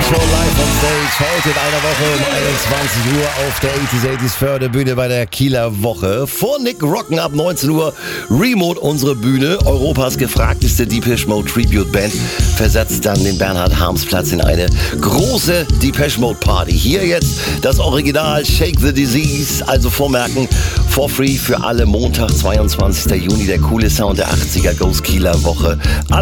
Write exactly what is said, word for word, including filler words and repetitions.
Show live on stage. Heute in einer Woche um einundzwanzig Uhr auf der achtziger achtziger Förderbühne bei der Kieler Woche. Vor Nick Rocken ab neunzehn Uhr. Remote unsere Bühne. Europas gefragteste Depeche Mode Tribute Band versetzt dann den Bernhard Harms Platz in eine große Depeche Mode Party. Hier jetzt das Original Shake the Disease. Also vormerken, for free für alle. Montag, zweiundzwanzigster Juni, der coole Sound der achtziger Goes Kieler Woche.